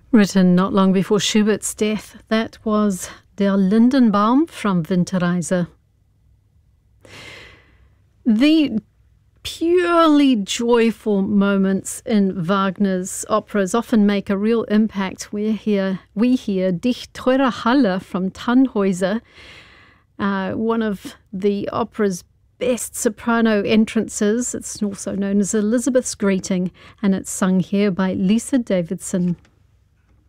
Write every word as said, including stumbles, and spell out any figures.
Written not long before Schubert's death, that was Der Lindenbaum from Winterreise. The purely joyful moments in Wagner's operas often make a real impact. We hear, we hear Dich teure Halle from Tannhäuser, uh, one of the opera's best soprano entrances. It's also known as Elizabeth's Greeting, and it's sung here by Lisa Davidson.